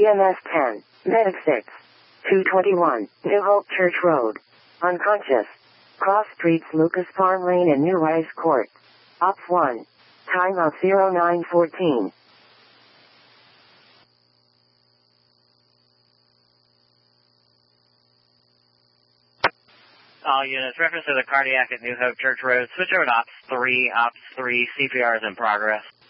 EMS 10, Medic 6, 221, New Hope Church Road. Unconscious. Cross streets Lucas Farm Lane and New Rice Court. Ops 1. Time of 0914. All units, reference to the cardiac at New Hope Church Road. Switch over to Ops 3. Ops 3, CPR is in progress.